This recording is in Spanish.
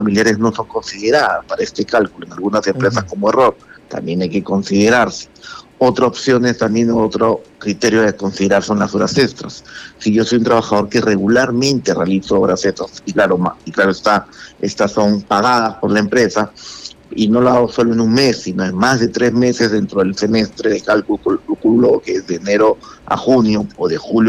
familiares no son consideradas para este cálculo. En algunas empresas como error también hay que considerarse. Otra opción es también otro criterio de considerar son las horas extras. Si yo soy un trabajador que regularmente realizo horas extras, y claro está, estas son pagadas por la empresa, y no lo hago solo en un mes, sino en más de 3 meses dentro del semestre de cálculo, que es de enero a junio o de julio